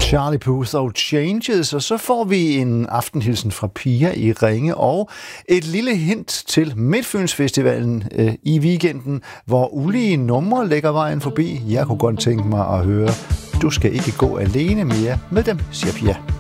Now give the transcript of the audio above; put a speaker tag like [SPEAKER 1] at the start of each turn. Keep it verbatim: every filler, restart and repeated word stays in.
[SPEAKER 1] Charlie Puth og Changes, og så får vi en aftenhilsen fra Pia i Ringe, og et lille hint til Midtfyns Festivalen øh, i weekenden, hvor ulige numre lægger vejen forbi. Jeg kunne godt tænke mig at høre, du skal ikke gå alene mere med dem, siger Pia.